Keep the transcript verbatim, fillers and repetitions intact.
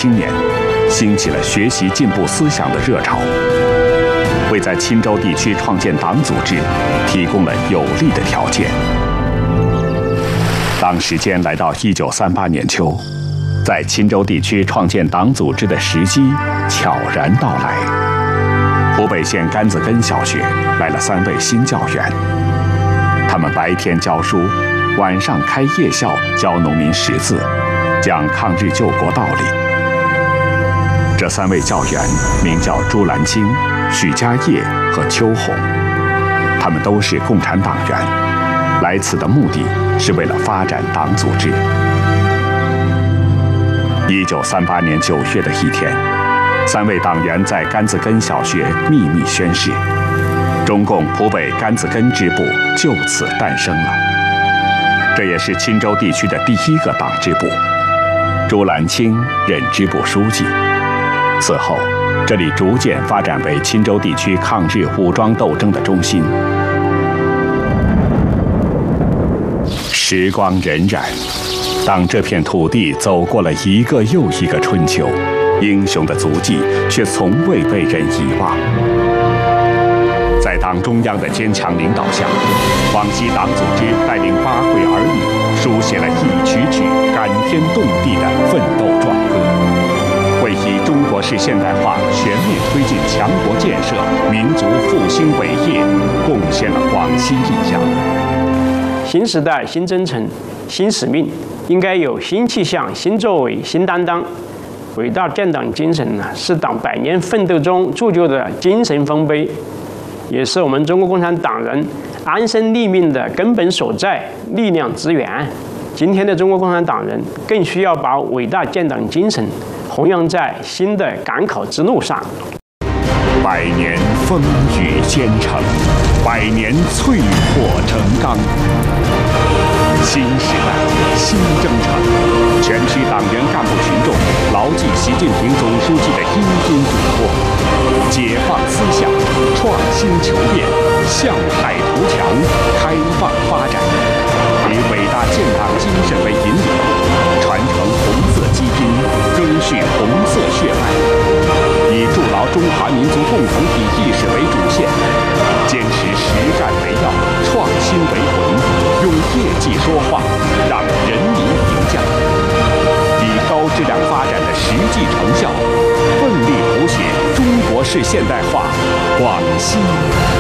青年，兴起了学习进步思想的热潮，为在钦州地区创建党组织提供了有利的条件。当时间来到一九三八年秋，在钦州地区创建党组织的时机悄然到来。湖北县甘子根小学来了三位新教员，他们白天教书，晚上开夜校教农民识字，讲抗日救国道理。这三位教员名叫朱兰青、许家业和邱红，他们都是共产党员，来此的目的是为了发展党组织。一九三八年九月的一天，三位党员在甘子根小学秘密宣誓，中共湖北甘子根支部就此诞生了。这也是钦州地区的第一个党支部，朱兰青任支部书记。此后，这里逐渐发展为钦州地区抗日武装斗争的中心。时光荏苒，当这片土地走过了一个又一个春秋，英雄的足迹却从未被人遗忘。在党中央的坚强领导下，广西党组织带领八会儿女，书写了一曲曲感天动地的奋斗壮歌，为以中国式现代化全面推进强国建设、民族复兴伟业，贡献了广西印象。 新时代、新征程、新使命，应该有新气象、新作为、新担当。伟大建党精神呢，是党百年奋斗中铸就的精神丰碑，也是我们中国共产党人安身立命的根本所在、力量之源。今天的中国共产党人更需要把伟大建党精神弘扬在新的赶考之路上。 百年风雨兼程，百年淬火成钢。新时代，新征程，全区党员干部群众牢记习近平总书记的殷殷嘱托，解放思想，创新求变，向海图强，开放发展，以伟大建党精神为引领，传承红色基因，赓续红色血脉，以筑牢中华民族共同体意识为主线，坚持实干为要，创新为魂，用业绩说话，让人民评价，以高质量发展的实际成效，奋力谱写中国式现代化广西